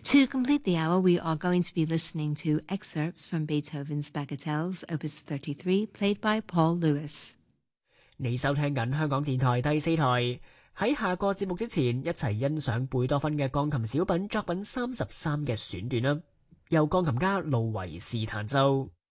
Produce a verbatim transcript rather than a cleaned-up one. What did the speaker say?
To complete the hour, we are going to be listening to excerpts from Beethoven's Bagatelles, Opus thirty-three, played by Paul Lewis. 你收聽緊香港電台第四台。喺下個節目之前，一齊欣賞貝多芬嘅鋼琴小品作品三十三嘅選段啦，由鋼琴家路維士彈奏。